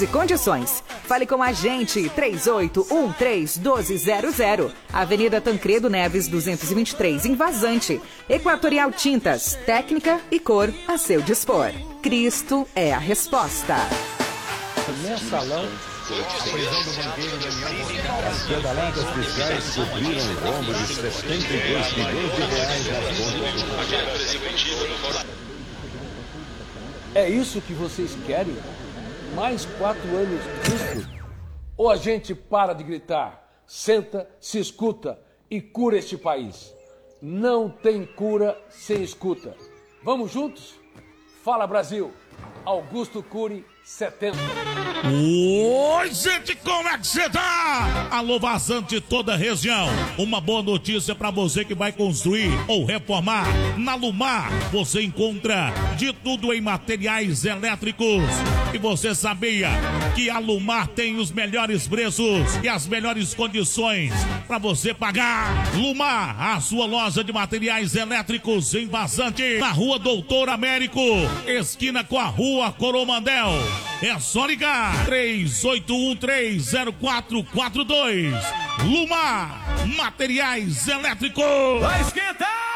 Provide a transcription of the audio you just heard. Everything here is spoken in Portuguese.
e condições. Fale com a gente, 3813-1200. Avenida Tancredo Neves, 223, em Vazante. Equatorial Tintas, técnica e cor a seu dispor. Cristo é a resposta. Mensalão. As pedaladas fiscais cobriram o rombo de 72 milhões de reais nas contas. É isso que vocês querem? Mais 4 anos disso? Ou a gente para de gritar, senta, se escuta e cura este país? Não tem cura sem escuta. Vamos juntos? Fala, Brasil! Augusto Cury, 70. Oi, gente, como é que você tá? Alô, Vazante, toda a região. Uma boa notícia pra você que vai construir ou reformar. Na Lumar, você encontra de tudo em materiais elétricos. E você sabia que a Lumar tem os melhores preços e as melhores condições pra você pagar? Lumar, a sua loja de materiais elétricos em Vazante, na Rua Doutor Américo, esquina com a Rua Coromandel. É só ligar 38130442. Lumar, materiais elétricos. Vai esquentar!